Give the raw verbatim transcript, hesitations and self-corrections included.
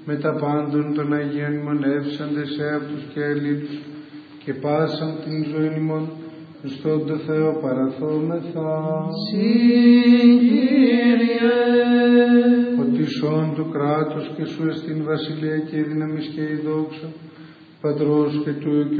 με τα πάντων των Αγίων μονεύσαντες εαυτούς και ελλείψους και πάσαν την ζωή ημών στον το Θεό παραθόμεθα. Συ Κύριε, ότι σών του κράτους και σου εστίν βασιλεία και η δύναμις και η δόξα, Πατρός και του